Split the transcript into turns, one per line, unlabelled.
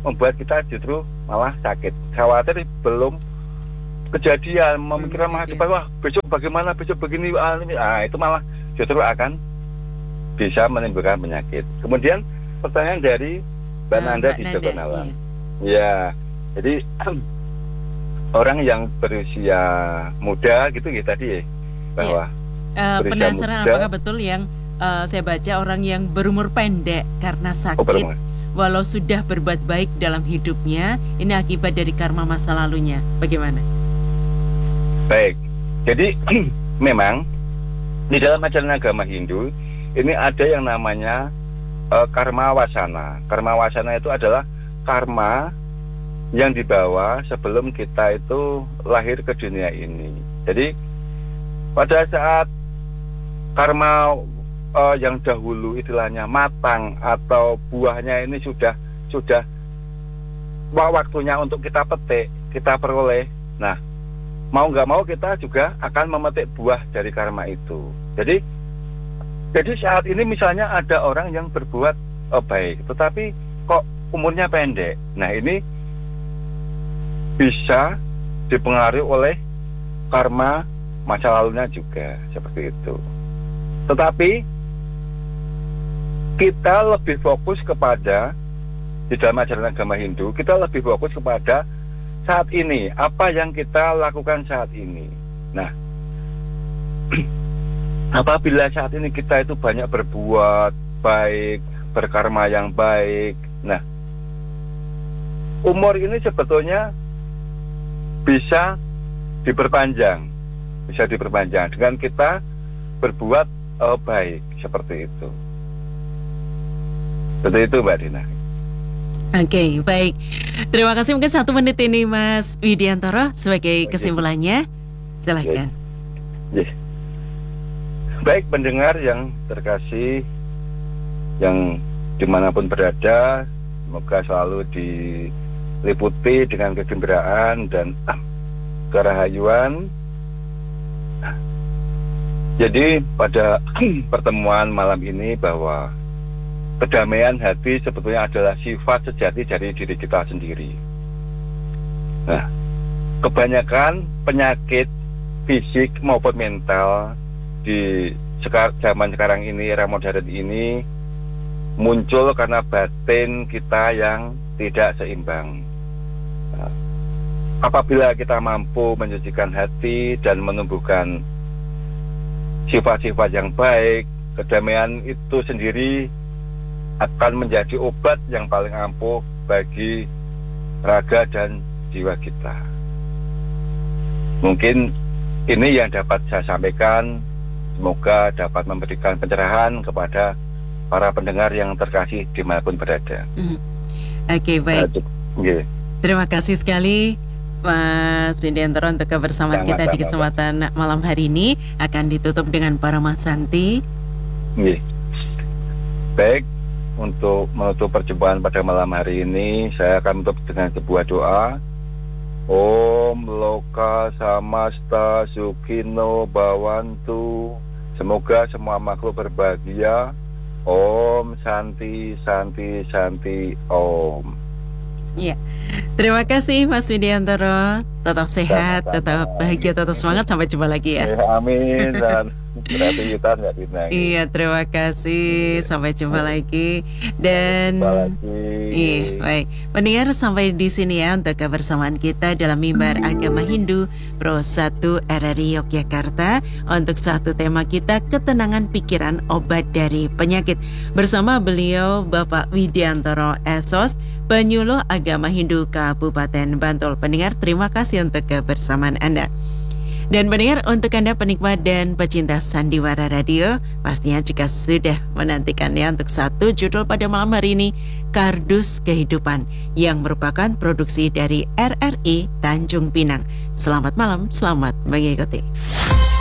membuat kita justru malah sakit. Khawatir belum kejadian, memikirkan masa depan, wah besok bagaimana, besok begini, itu malah justru akan bisa menimbulkan penyakit. Kemudian pertanyaan dari Mbak Nanda di Jogonalan. Ya, jadi orang yang berusia muda gitu ya tadi ya, bahwa
penasaran muda, apakah betul yang saya baca orang yang berumur pendek karena sakit, walau sudah berbuat baik dalam hidupnya, ini akibat dari karma masa lalunya. Bagaimana?
Baik, jadi memang di dalam ajaran agama Hindu ini ada yang namanya karma wasana. Karma wasana itu adalah karma yang dibawa sebelum kita itu lahir ke dunia ini. Jadi pada saat karma yang dahulu istilahnya matang atau buahnya ini sudah waktunya untuk kita petik, kita peroleh. Nah, mau nggak mau kita juga akan memetik buah dari karma itu. Jadi saat ini misalnya ada orang yang berbuat baik, tetapi kok umurnya pendek. Nah, ini bisa dipengaruhi oleh karma masa lalunya juga, seperti itu. Tetapi kita lebih fokus kepada, di dalam ajaran agama Hindu, kita lebih fokus kepada saat ini, apa yang kita lakukan saat ini. Nah, apabila saat ini kita itu banyak berbuat baik, berkarma yang baik, nah, umur ini sebetulnya bisa diperpanjang dengan kita berbuat baik, seperti itu. Seperti itu, Mbak Dina.
Oke, baik. Terima kasih. Mungkin 1 menit ini Mas Widiantoro sebagai kesimpulannya. Silakan.
Yes. Baik pendengar yang terkasih, yang dimanapun berada, semoga selalu diliputi dengan kegembiraan dan kerahayuan. Jadi pada pertemuan malam ini bahwa kedamaian hati sebetulnya adalah sifat sejati dari diri kita sendiri. Nah, kebanyakan penyakit fisik maupun mental di zaman sekarang ini, era modern ini, muncul karena batin kita yang tidak seimbang. Nah, apabila kita mampu menyucikan hati dan menumbuhkan sifat-sifat yang baik, kedamaian itu sendiri akan menjadi obat yang paling ampuh bagi raga dan jiwa kita. Mungkin ini yang dapat saya sampaikan. Semoga dapat memberikan pencerahan kepada para pendengar yang terkasih dimanapun berada.
Oke, baik. Terima kasih sekali Mas Widiantoro untuk kebersamaan kita di kesempatan malam hari ini. Akan ditutup dengan Parama Santi.
Baik. Untuk menutup perjumpaan pada malam hari ini, saya akan menutup dengan sebuah doa. Om Loka Samasta Sukhino Bhavantu. Semoga semua makhluk berbahagia. Om Santi Santi Santi Om.
Ya, terima kasih Mas Widiantoro. Tetap sehat, tetap bahagia, tetap semangat. Sampai jumpa lagi ya.
Amin. Dan beraktivitas Mbak Dina.
Iya, terima kasih. Sampai jumpa lagi. Dan iya, baik. Pendengar, sampai di sini ya untuk kebersamaan kita dalam Mimbar Agama Hindu Pro 1 RRI Yogyakarta. Untuk satu tema kita, ketenangan pikiran, obat dari penyakit. Bersama beliau Bapak Widiantoro Esos, penyuluh agama Hindu Kabupaten Bantul. Pendengar, terima kasih untuk kebersamaan Anda. Dan pendengar, untuk Anda penikmat dan pecinta Sandiwara Radio, pastinya juga sudah menantikannya untuk satu judul pada malam hari ini, Kardus Kehidupan, yang merupakan produksi dari RRI Tanjung Pinang. Selamat malam, selamat mengikuti.